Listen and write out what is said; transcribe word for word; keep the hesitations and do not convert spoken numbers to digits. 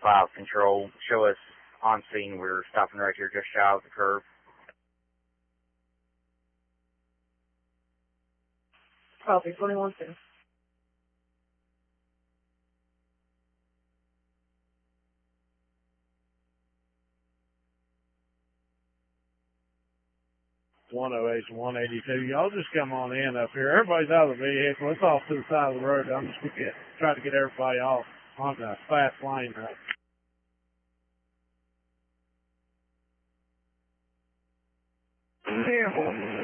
five control. Show us on scene. We're stopping right here just shy of the curve. Copy, twenty-one two. one oh eight and one eighty-two. Y'all just come on in up here. Everybody's out of the vehicle. It's off to the side of the road. I'm just gonna try to get everybody off on the fast lane. Vehicle